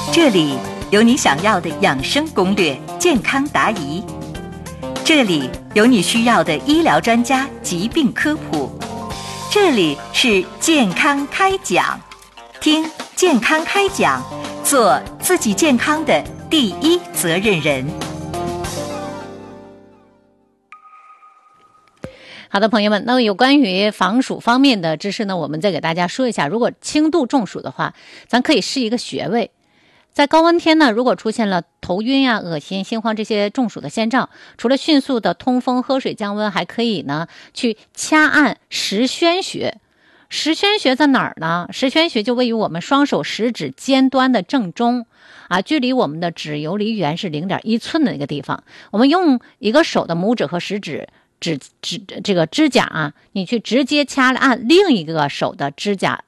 这里有你想要的养生攻略、健康答疑，这里有你需要的医疗专家疾病科普，这里是健康开讲，听健康开讲，做自己健康的第一责任人。 好的，朋友们，那有关于防暑方面的知识呢，我们再给大家说一下。如果轻度中暑的话，咱可以试一个穴位。在高温天呢，如果出现了头晕啊、恶心、心慌这些中暑的先兆，除了迅速的通风、喝水降温，还可以呢去掐按十宣穴。十宣穴在哪儿呢？十宣穴就位于我们双手食指尖端的正中啊，距离我们的指游离缘是0.1寸的那个地方。我们用一个手的拇指和食指这个指甲啊，你去直接掐按另一个手的指甲